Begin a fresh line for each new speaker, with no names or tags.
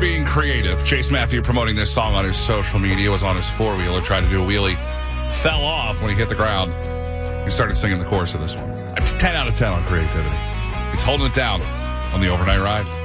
being creative. Chase Matthew promoting this song on his social media, was on his four-wheeler, tried to do a wheelie, fell off when he hit the ground. He started singing the chorus of this one. It's 10 out of 10 on creativity. He's holding it down on the overnight ride.